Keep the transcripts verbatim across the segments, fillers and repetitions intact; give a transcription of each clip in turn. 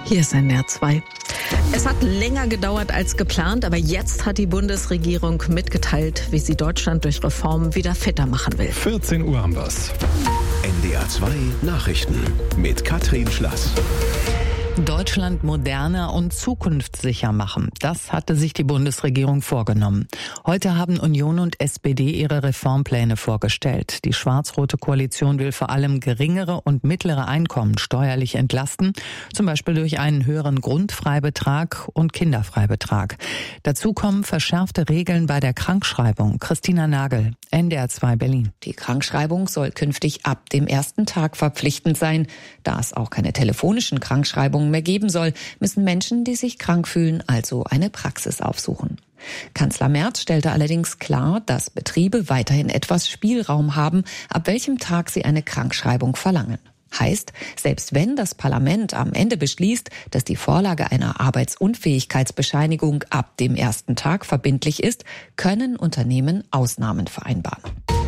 Hier ist N D R zwei. Es hat länger gedauert als geplant, aber jetzt hat die Bundesregierung mitgeteilt, wie sie Deutschland durch Reformen wieder fitter machen will. vierzehn Uhr haben wir's. N D R zwei Nachrichten mit Katrin Schlass. Deutschland moderner und zukunftssicher machen. Das hatte sich die Bundesregierung vorgenommen. Heute haben Union und S P D ihre Reformpläne vorgestellt. Die schwarz-rote Koalition will vor allem geringere und mittlere Einkommen steuerlich entlasten, zum Beispiel durch einen höheren Grundfreibetrag und Kinderfreibetrag. Dazu kommen verschärfte Regeln bei der Krankschreibung. Christina Nagel, N D R zwei Berlin. Die Krankschreibung soll künftig ab dem ersten Tag verpflichtend sein. Da es auch keine telefonischen Krankschreibungen mehr geben soll, müssen Menschen, die sich krank fühlen, also eine Praxis aufsuchen. Kanzler Merz stellte allerdings klar, dass Betriebe weiterhin etwas Spielraum haben, ab welchem Tag sie eine Krankschreibung verlangen. Heißt, selbst wenn das Parlament am Ende beschließt, dass die Vorlage einer Arbeitsunfähigkeitsbescheinigung ab dem ersten Tag verbindlich ist, können Unternehmen Ausnahmen vereinbaren.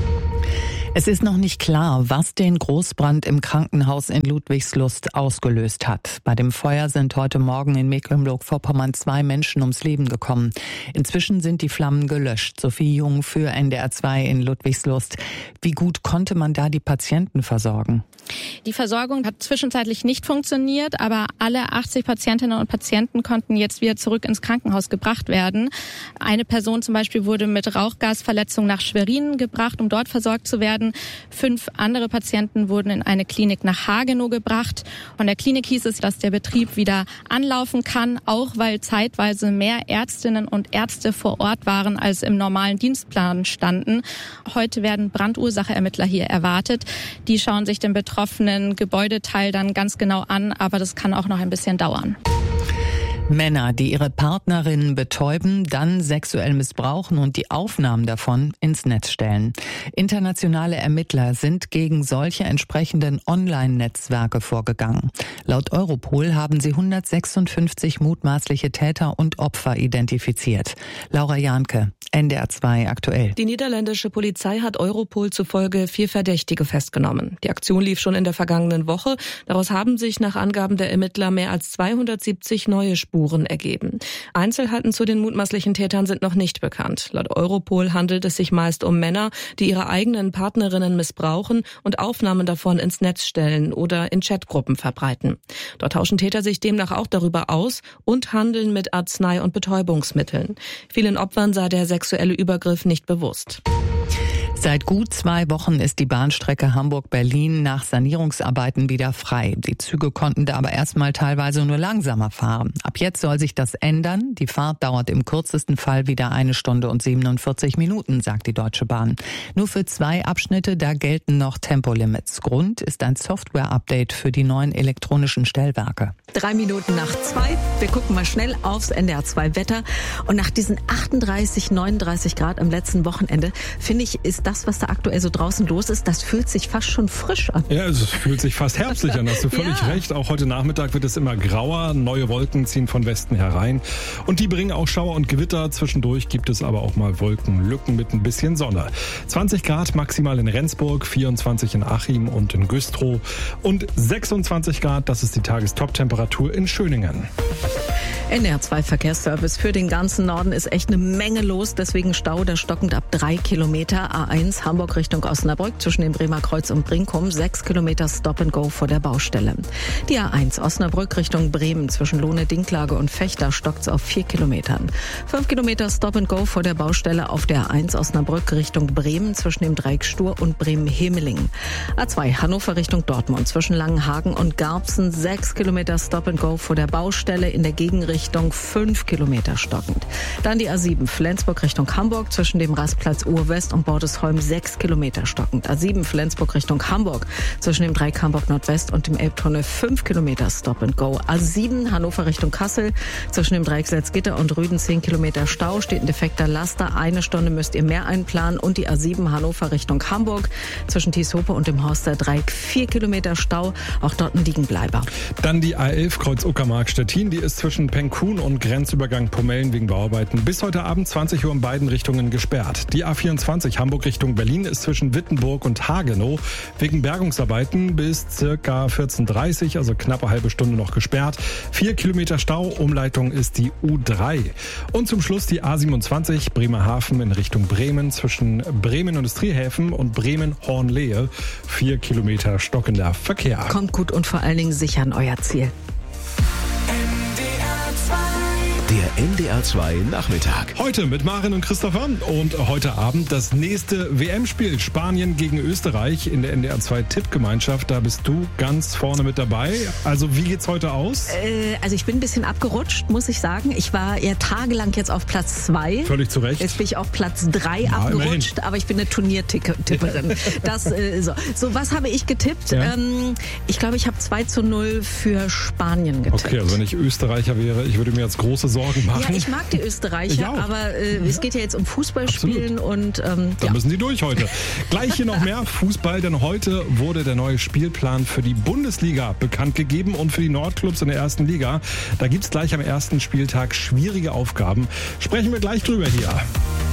Es ist noch nicht klar, was den Großbrand im Krankenhaus in Ludwigslust ausgelöst hat. Bei dem Feuer sind heute Morgen in Mecklenburg-Vorpommern zwei Menschen ums Leben gekommen. Inzwischen sind die Flammen gelöscht. Sophie Jung für N D R zwei in Ludwigslust. Wie gut konnte man da die Patienten versorgen? Die Versorgung hat zwischenzeitlich nicht funktioniert, aber alle achtzig Patientinnen und Patienten konnten jetzt wieder zurück ins Krankenhaus gebracht werden. Eine Person zum Beispiel wurde mit Rauchgasverletzung nach Schwerin gebracht, um dort versorgt zu werden. Fünf andere Patienten wurden in eine Klinik nach Hagenow gebracht. Von der Klinik hieß es, dass der Betrieb wieder anlaufen kann, auch weil zeitweise mehr Ärztinnen und Ärzte vor Ort waren, als im normalen Dienstplan standen. Heute werden Brandursacheermittler hier erwartet. Die schauen sich den betroffenen Gebäudeteil dann ganz genau an, aber das kann auch noch ein bisschen dauern. Männer, die ihre Partnerinnen betäuben, dann sexuell missbrauchen und die Aufnahmen davon ins Netz stellen. Internationale Ermittler sind gegen solche entsprechenden Online-Netzwerke vorgegangen. Laut Europol haben sie hundertsechsundfünfzig mutmaßliche Täter und Opfer identifiziert. Laura Jahnke, N D R zwei aktuell. Die niederländische Polizei hat Europol zufolge vier Verdächtige festgenommen. Die Aktion lief schon in der vergangenen Woche. Daraus haben sich nach Angaben der Ermittler mehr als zweihundertsiebzig neue Spuren ergeben. Einzelheiten zu den mutmaßlichen Tätern sind noch nicht bekannt. Laut Europol handelt es sich meist um Männer, die ihre eigenen Partnerinnen missbrauchen und Aufnahmen davon ins Netz stellen oder in Chatgruppen verbreiten. Dort tauschen Täter sich demnach auch darüber aus und handeln mit Arznei- und Betäubungsmitteln. Vielen Opfern sei der sexuelle Übergriff nicht bewusst. Seit gut zwei Wochen ist die Bahnstrecke Hamburg-Berlin nach Sanierungsarbeiten wieder frei. Die Züge konnten da aber erstmal teilweise nur langsamer fahren. Ab jetzt soll sich das ändern. Die Fahrt dauert im kürzesten Fall wieder eine Stunde und siebenundvierzig Minuten, sagt die Deutsche Bahn. Nur für zwei Abschnitte, da gelten noch Tempolimits. Grund ist ein Software-Update für die neuen elektronischen Stellwerke. Drei Minuten nach zwei. Wir gucken mal schnell aufs N D R zwei Wetter. Und nach diesen achtunddreißig, neununddreißig Grad am letzten Wochenende, finde ich, ist das, was da aktuell so draußen los ist, das fühlt sich fast schon frisch an. Ja, es fühlt sich fast herbstlich an, hast du völlig Ja. recht. Auch heute Nachmittag wird es immer grauer, neue Wolken ziehen von Westen herein und die bringen auch Schauer und Gewitter. Zwischendurch gibt es aber auch mal Wolkenlücken mit ein bisschen Sonne. zwanzig Grad maximal in Rendsburg, vierundzwanzig in Achim und in Güstrow und sechsundzwanzig Grad, das ist die Tagestop-Temperatur in Schöningen. N D R zwei Verkehrsservice für den ganzen Norden ist echt eine Menge los, deswegen Stau, der stockend ab drei Kilometer. A eins Hamburg Richtung Osnabrück zwischen dem Bremer Kreuz und Brinkum, sechs Kilometer Stop and Go vor der Baustelle. Die A eins Osnabrück Richtung Bremen zwischen Lohne-Dinklage und Fechter stockt's auf vier Kilometern. fünf Kilometer Stop and Go vor der Baustelle auf der A eins Osnabrück Richtung Bremen zwischen dem Dreieck Stur und Bremen-Hemeling. A zwei Hannover Richtung Dortmund zwischen Langenhagen und Garbsen, sechs Kilometer Stop and Go vor der Baustelle, in der Gegenrichtung fünf Kilometer stockend. Dann die A sieben Flensburg Richtung Hamburg zwischen dem Rastplatz Urwest und Bordesholm, sechs Kilometer stockend. A sieben Flensburg Richtung Hamburg zwischen dem Dreieck Hamburg Nordwest und dem Elbtunnel, fünf Kilometer Stop and Go. A sieben Hannover Richtung Kassel zwischen dem Dreieck Salzgitter und Rüden, zehn Kilometer Stau, steht ein defekter Laster, eine Stunde müsst ihr mehr einplanen. Und die A sieben Hannover Richtung Hamburg zwischen Tieshope und dem Horster Dreieck, vier Kilometer Stau, auch dort ein Liegenbleiber. Dann die A elf Kreuz Uckermark Stettin, die ist zwischen Peng Schwerin-Kuhn und Grenzübergang Pomellen wegen Bauarbeiten bis heute Abend zwanzig Uhr in beiden Richtungen gesperrt. Die A vierundzwanzig Hamburg Richtung Berlin ist zwischen Wittenburg und Hagenow wegen Bergungsarbeiten bis circa vierzehn Uhr dreißig, also knappe halbe Stunde noch gesperrt. Vier Kilometer Stau, Umleitung ist die U drei. Und zum Schluss die A siebenundzwanzig Bremerhaven in Richtung Bremen zwischen Bremen Industriehäfen und Bremen-Hornlehe. Vier Kilometer stockender Verkehr. Kommt gut und vor allen Dingen sicher an euer Ziel. Der N D R zwei Nachmittag. Heute mit Maren und Christopher und heute Abend das nächste W M-Spiel Spanien gegen Österreich in der N D R zwei Tippgemeinschaft. Da bist du ganz vorne mit dabei. Also wie geht's heute aus? Äh, also ich bin ein bisschen abgerutscht, muss ich sagen. Ich war ja tagelang jetzt auf Platz zwei. Völlig zu Recht. Jetzt bin ich auf Platz drei ja, abgerutscht, immerhin. Aber ich bin eine Turniertipperin. Das, äh, so. so, was habe ich getippt? Ja. Ähm, ich glaube, ich habe zwei zu null für Spanien getippt. Okay, also wenn ich Österreicher wäre, ich würde mir jetzt große Sorgen machen. Ja, ich mag die Österreicher, aber äh, ja. es geht ja jetzt um Fußballspielen und ähm, da ja. müssen die durch heute. Gleich hier noch mehr Fußball, denn heute wurde der neue Spielplan für die Bundesliga bekannt gegeben und für die Nordclubs in der ersten Liga. Da gibt's gleich am ersten Spieltag schwierige Aufgaben. Sprechen wir gleich drüber hier.